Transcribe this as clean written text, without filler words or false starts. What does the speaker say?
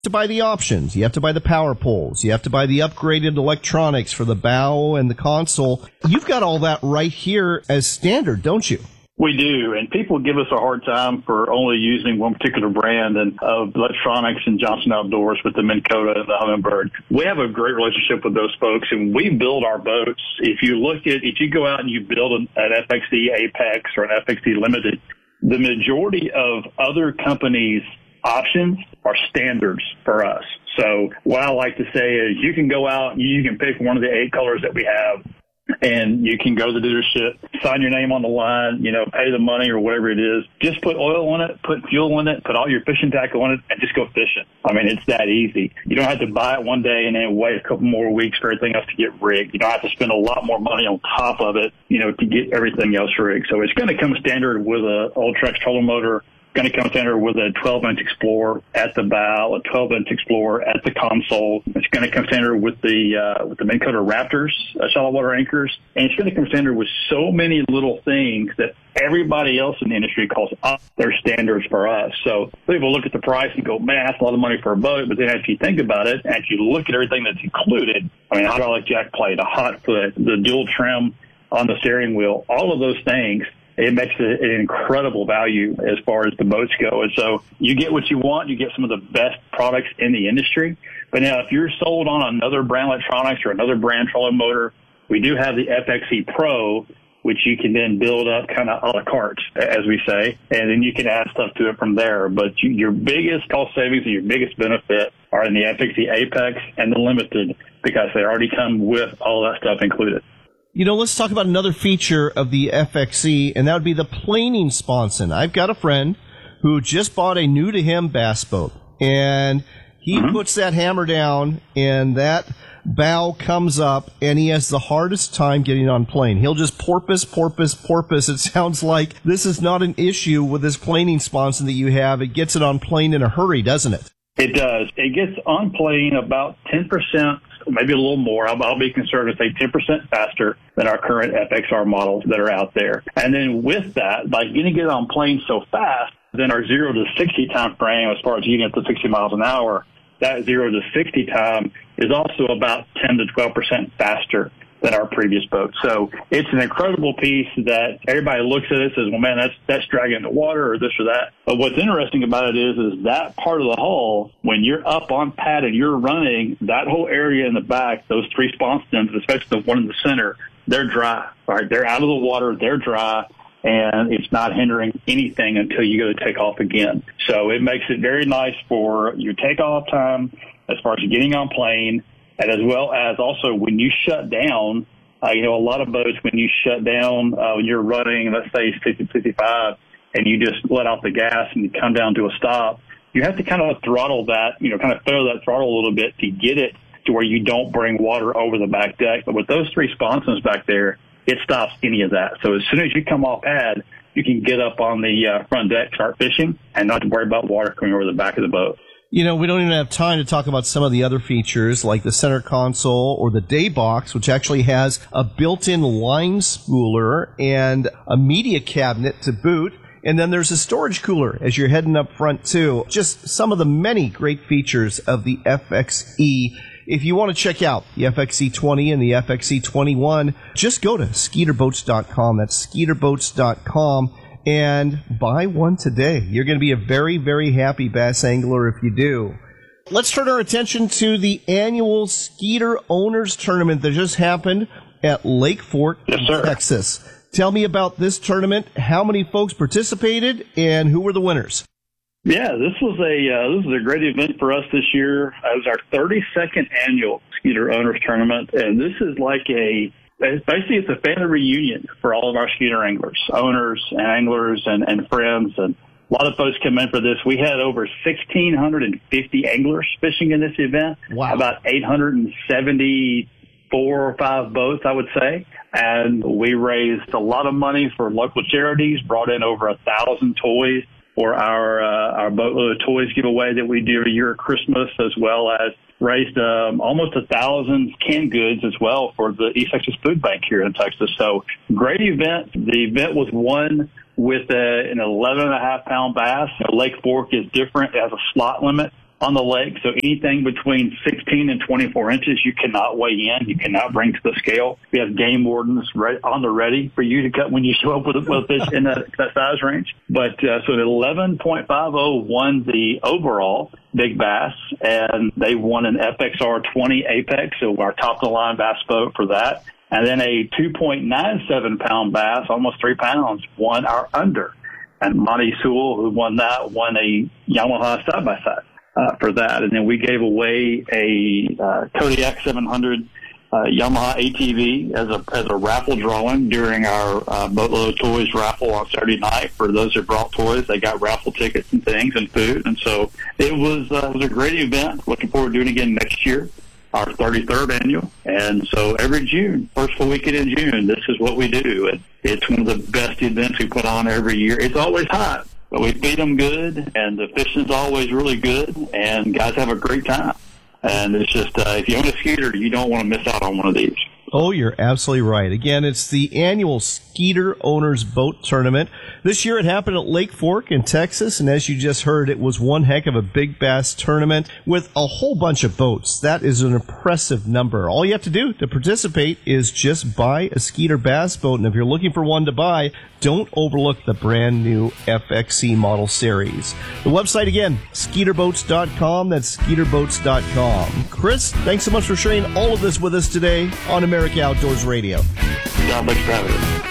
To buy the options, you have to buy the power poles, you have to buy the upgraded electronics for the bow and the console. You've got all that right here as standard, don't you? We do, and people give us a hard time for only using one particular brand of electronics and Johnson Outdoors with the Minn Kota and the Humminbird. We have a great relationship with those folks, and we build our boats. If you go out and you build an FXE Apex or an FXE Limited, the majority of other companies' options are standards for us. So what I like to say is you can go out and you can pick one of the 8 colors that we have, and you can go to the dealership, sign your name on the line, pay the money or whatever it is. Just put oil in it, put fuel in it, put all your fishing tackle in it, and just go fishing. I mean, it's that easy. You don't have to buy it one day and then wait a couple more weeks for everything else to get rigged. You don't have to spend a lot more money on top of it, to get everything else rigged. So it's going to come standard with a Ultrex trolling motor. Going to come standard with a 12-inch Explorer at the bow, a 12-inch Explorer at the console. It's going to come standard with the Minn Kota Raptors shallow water anchors, and it's going to come standard with so many little things that everybody else in the industry calls up their standards for us. So people look at the price and go, man, that's a lot of money for a boat. But then as you think about it, and you look at everything that's included, I mean, hydraulic jack plate, a hot foot, the dual trim on the steering wheel, all of those things, it makes it an incredible value as far as the boats go. And so you get what you want. You get some of the best products in the industry. But now if you're sold on another brand electronics or another brand trolling motor, we do have the FXE Pro, which you can then build up kind of a la carte, as we say, and then you can add stuff to it from there. But your biggest cost savings and your biggest benefit are in the FXE Apex and the Limited, because they already come with all that stuff included. Let's talk about another feature of the FXE, and that would be the planing sponson. I've got a friend who just bought a new-to-him bass boat, and he puts that hammer down, and that bow comes up, and he has the hardest time getting on plane. He'll just porpoise. It sounds like this is not an issue with this planing sponson that you have. It gets it on plane in a hurry, doesn't it? It does. It gets on plane about 10%. Maybe a little more. I'll be conservative, say 10% faster than our current FXR models that are out there. And then with that, by getting it on plane so fast, then our 0 to 60 time frame, as far as getting up to 60 miles an hour, that 0 to 60 time is also about 10 to 12% faster than our previous boat. So it's an incredible piece that everybody looks at it and says, well, man, that's dragging the water or this or that. But what's interesting about it is that part of the hull, when you're up on pad and you're running, that whole area in the back, those 3 sponsons, especially the one in the center, they're dry. All right, they're out of the water, they're dry, and it's not hindering anything until you go to take off again. So it makes it very nice for your takeoff time as far as getting on plane, and as well as also when you shut down, a lot of boats, when you shut down, when you're running, let's say 50, 55, and you just let off the gas and you come down to a stop, you have to kind of throttle that, kind of throw that throttle a little bit to get it to where you don't bring water over the back deck. But with those 3 sponsons back there, it stops any of that. So as soon as you come off pad, you can get up on the front deck, start fishing, and not have to worry about water coming over the back of the boat. We don't even have time to talk about some of the other features like the center console or the day box, which actually has a built-in line spooler and a media cabinet to boot. And then there's a storage cooler as you're heading up front, too. Just some of the many great features of the FXE. If you want to check out the FXE20 and the FXE21, just go to skeeterboats.com. That's skeeterboats.com. And buy one today. You're going to be a very, very happy bass angler if you do. Let's turn our attention to the annual Skeeter Owners Tournament that just happened at Lake Fork, Texas. Tell me about this tournament, how many folks participated, and who were the winners? Yeah, this was a great event for us this year. It was our 32nd annual Skeeter Owners Tournament, and this is basically it's a family reunion for all of our Skeeter anglers, owners and anglers and friends. And a lot of folks come in for this. We had over 1,650 anglers fishing in this event. Wow. About 874 or 5 boats, I would say. And we raised a lot of money for local charities, brought in over 1,000 toys for our boatload of toys giveaway that we do every year at Christmas, as well as raised almost 1,000 canned goods as well for the East Texas Food Bank here in Texas. So great event. The event was won with an 11.5-pound bass. Lake Fork is different. It has a slot limit. on the lake. So anything between 16 and 24 inches, you cannot weigh in. You cannot bring to the scale. We have game wardens on the ready for you to cut when you show up with a fish in that size range. But so the 11.50 won the overall big bass, and they won an FXR 20 Apex, so our top-of-the-line bass boat for that. And then a 2.97-pound bass, almost 3 pounds, won our under. And Monty Sewell, who won that, won a Yamaha side-by-side for that. And then we gave away a Kodiak 700 Yamaha ATV as a raffle drawing during our Boatload Toys raffle on Saturday night. For those that brought toys, they got raffle tickets and things and food. And so it was a great event. Looking forward to doing it again next year, our 33rd annual. And so every June, first full weekend in June, this is what we do. And it's one of the best events we put on every year. It's always hot, but we feed them good, and the fishing's always really good, and guys have a great time. And it's just, if you own a Skeeter, you don't want to miss out on one of these. Oh, you're absolutely right. Again, it's the annual Skeeter Owners Boat Tournament. This year it happened at Lake Fork in Texas, and as you just heard, it was one heck of a big bass tournament with a whole bunch of boats. That is an impressive number. All you have to do to participate is just buy a Skeeter bass boat, and if you're looking for one to buy, don't overlook the brand new FXC model series. The website again, skeeterboats.com. That's skeeterboats.com. Chris, thanks so much for sharing all of this with us today on America Outdoors Radio. John, thanks for having us.